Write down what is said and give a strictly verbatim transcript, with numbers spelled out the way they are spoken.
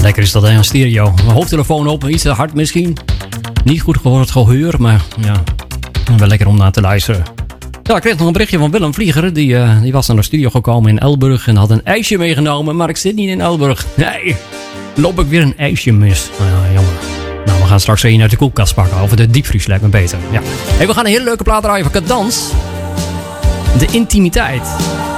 Lekker is dat, hè? Een stereo. Mijn hoofdtelefoon op, iets te hard misschien. Niet goed gehoord gehoor, maar ja, wel lekker om naar te luisteren. Ja, ik kreeg nog een berichtje van Willem Vlieger. Die, uh, die was naar de studio gekomen in Elburg en had een ijsje meegenomen. Maar ik zit niet in Elburg. Nee, loop ik weer een ijsje mis. Nou ja, jammer. Nou, we gaan straks een uit de koelkast pakken. Of de diepvries lijkt me beter. Ja. Hey, we gaan een hele leuke plaat draaien van Cadans. De intimiteit.